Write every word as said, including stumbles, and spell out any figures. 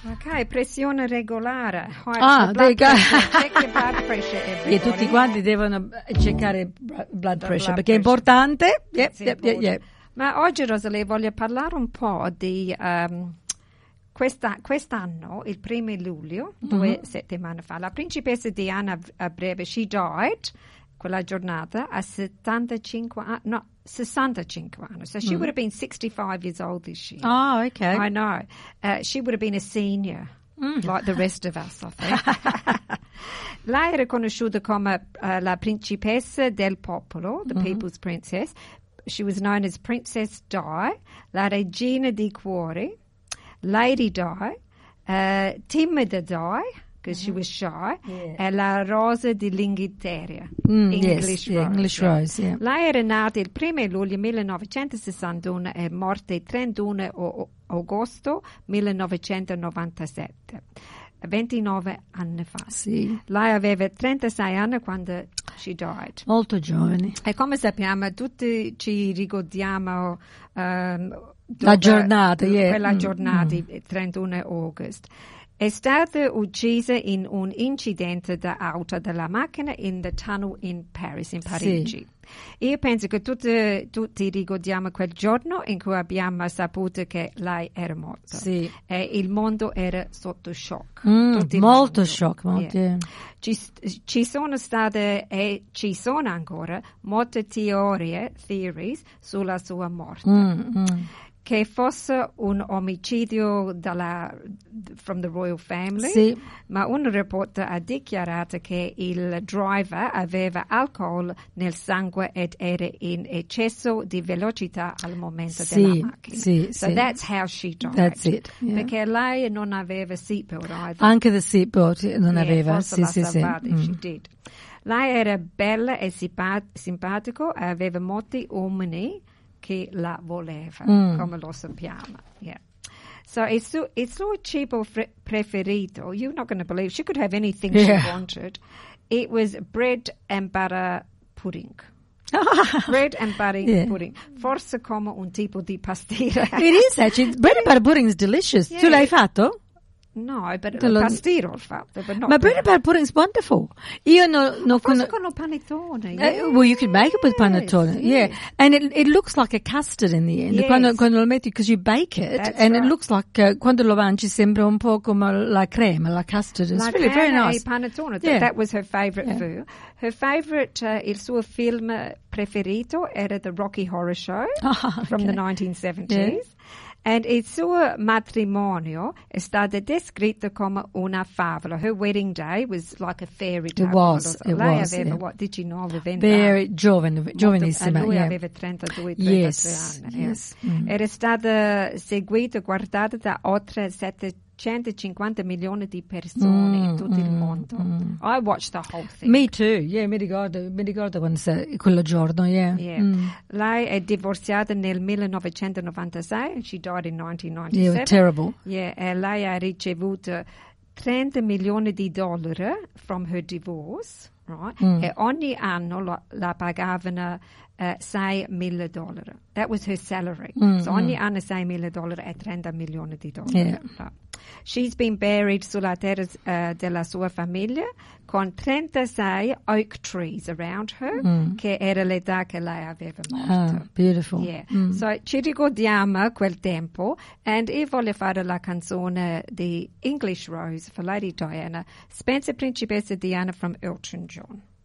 Ok, pressione regolare. Heart, Ah, there you go. Check your blood pressure, everybody. E tutti quanti devono cercare il blood blood pressure perché pressure. è importante. Yep, It's yep, yep, yep. Ma oggi, Rosalie, voglio parlare un po' di um, questa, quest'anno, il primo luglio, due Mm-hmm. settimane fa, la principessa Diana a breve, she died quella giornata a settantacinque anni, no, sessantacinque anni. So she would have been sixty-five years old this year. Oh, okay. I know. Uh, she would have been a senior, like the rest of us, I think. Lei è riconosciuta come uh, la principessa del popolo, the people's princess. She was known as Princess Di, la regina di cuori, Lady Di, uh, timida Di, because she was shy, Yeah. e la rosa dell'Inghilterra. Mm, English yes, Rose. yeah, English yeah. Rose, yeah. Lei era nata il primo luglio millenovecentosessantuno e morta il trentuno o- agosto millenovecentonovantasette, ventinove anni fa. Sì. Lei aveva trentasei anni quando she died. Molto giovani. E come sappiamo, tutti ci ricordiamo ehm, La dove- giornata, yeah. quella Mm, giornata, il trentuno agosto. È stata uccisa in un incidente d'auto della macchina in the tunnel in Paris, in Parigi. Io penso che tutti, tutti ricordiamo quel giorno in cui abbiamo saputo che lei era morta. Sì. E il mondo era sotto shock. Mm, Tutto il molto mondo. shock, molto, Yeah. yeah. Ci, ci sono state e ci sono ancora molte teorie, theories, sulla sua morte. Mm, mm. Che fosse un omicidio dalla, from the royal family, Sì. ma un reporter ha dichiarato che il driver aveva alcol nel sangue ed era in eccesso di velocità al momento Sì, della macchina. sì, so sì. that's how she died. That's it, yeah. Perché lei non aveva seatbelt either. Anche the seatbelt non Yeah, aveva. forse Sì, l'ha sì, sì. salvata, Mm. she did. Lei era bella e simpa- simpatico, aveva molti uomini che la voleva, Mm. come lo sappiamo. Yeah. So il suo, il suo cibo fre- preferito, you're not going to believe, she could have anything Yeah. she wanted. It was bread and butter pudding. Bread and butter Yeah. pudding. Forse come un tipo di pastiera. It is actually. Bread and butter pudding is delicious. Yeah, Tu l'hai it- fatto? No, but Te lo- pastiero ho fatto, but not Ma bread bread. and butter pudding is wonderful. Io no, no Forse con- con il panettone. Uh, yeah. well, you can make it with panettone, Yes, yeah, yes. and it it looks like a custard in the end. Yes. Quando, quando lo metti, because you bake it, That's and it right. looks like uh, quando lo mangi sembra un po' come la crema, la custard. It's La really very crema nice. e panettone. That, Yeah. that was her favorite Yeah. food. Her favorite, uh, il suo film preferito era The Rocky Horror Show Ah, from okay. the nineteen seventies. And il suo matrimonio è stato descritto come una favola. Her wedding day was like a fairy tale. It was, it Lei was, aveva, yeah. what, diciannove, venti Very giovane, anni. giovanissima. E lui yeah. aveva trentadue, trentatré Yes, anni. yeah. yes. Mm. Era stata seguita e guardata da oltre settecentocinquanta milioni di persone in Mm, tutto il mm, mondo. mm. I watched the whole thing. Me too, yeah, mi ricordo, mi ricordo quando sa- quello giorno, yeah. Yeah. Mm. Lei è divorziata nel millenovecentonovantasei and she died in nineteen Yeah, ninety-seven. it was terrible. Yeah, e lei ha ricevuto trenta milioni di dollari from her divorce, right? Mm. E ogni anno la, la pagavano uh, sei mila dollari. That was her salary. Mm, so ogni anno sei mila dollari e trenta milioni di dollari. Yeah. Right. She's been buried sulla terra uh, della sua famiglia con trentasei oak trees around her, Mm. che era l'età che lei aveva morto. Ah, beautiful. Yeah. Mm. So ci ricordiamo quel tempo, and io voglio fare la canzone di English Rose for Lady Diana, Spencer Principessa Diana from Elton John.